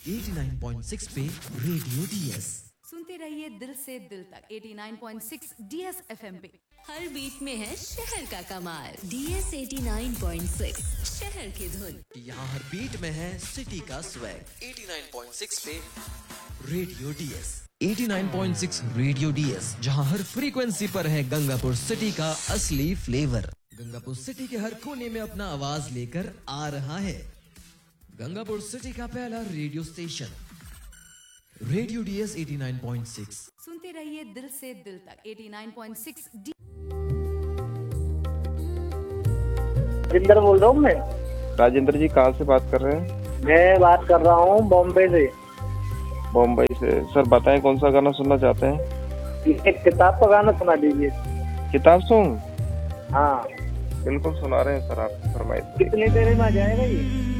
89.6 पे radio DS सुनते रहिए दिल से दिल तक 89.6 डीएस एफएम पे। हर बीट में है शहर का कमाल। डीएस 89.6 शहर की धुन। यहाँ हर बीट में है सिटी का स्वैग 89.6 पे रेडियो डीएस 89.6 रेडियो डीएस, जहाँ हर फ्रीक्वेंसी पर है गंगापुर सिटी का असली फ्लेवर। गंगापुर सिटी के हर कोने में अपना आवाज लेकर आ रहा है गंगापुर सिटी का पहला रेडियो स्टेशन रेडियो डीएस 89.6। सुनते रहिए दिल से दिल तक 89.6 राजेंद्र बोल रहा हूँ मैं। राजेंद्र जी कहाँ से बात कर रहे हैं? मैं बात कर रहा हूँ बॉम्बे से। बॉम्बे से। सर बताएं कौन सा गाना सुनना चाहते हैं? एक किताब का गाना सुना दीजिए। किताब सॉन्ग? हाँ बिल्कुल सुना रहे हैं सर, आप फरमाइए। कितनी देर में आ जाएगा ये?